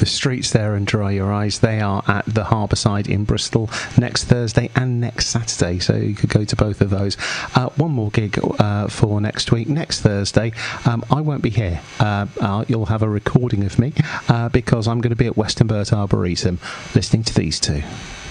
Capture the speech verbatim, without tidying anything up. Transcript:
the streets there and dry your eyes. They are at the Harbourside in Bristol next Thursday and next Saturday, so you could go to both of those. Uh, one more gig uh, for next week. Next Thursday, um, I won't be here. Uh, uh, you'll have a recording of me uh, because I'm going to be at Westonbirt Arboretum listening to these two.